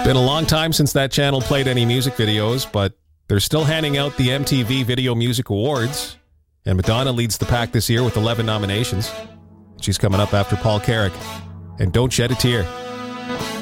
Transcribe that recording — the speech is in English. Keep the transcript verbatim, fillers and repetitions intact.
Been a long time since that channel played any music videos, but they're still handing out the M T V Video Music Awards, and Madonna leads the pack this year with eleven nominations. She's coming up after Paul Carrick. And don't shed a tear.